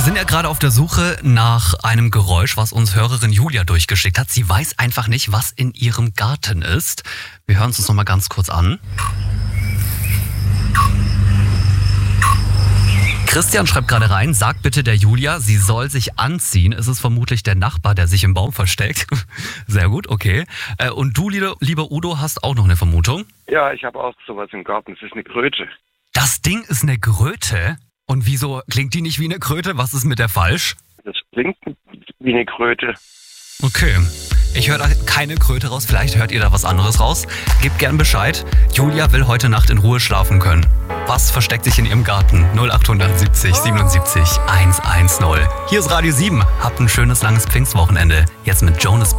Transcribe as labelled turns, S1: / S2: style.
S1: sind ja gerade auf der Suche nach einem Geräusch, was uns Hörerin Julia durchgeschickt hat. Sie weiß einfach nicht, was in ihrem Garten ist. Wir hören es uns noch mal ganz kurz an. Christian schreibt gerade rein, sag bitte der Julia, sie soll sich anziehen. Es ist vermutlich der Nachbar, der sich im Baum versteckt. Sehr gut, okay. Und du, lieber Udo, hast auch noch eine Vermutung?
S2: Ja, ich habe auch sowas im Garten. Es ist eine Kröte.
S1: Das Ding ist eine Kröte? Und wieso klingt die nicht wie eine Kröte? Was ist mit der falsch?
S2: Das klingt wie eine Kröte.
S1: Okay, ich höre da keine Kröte raus. Vielleicht hört ihr da was anderes raus. Gebt gern Bescheid. Julia will heute Nacht in Ruhe schlafen können. Was versteckt sich in ihrem Garten? 0870 77 110. Hier ist Radio 7. Habt ein schönes, langes Pfingstwochenende. Jetzt mit Jonas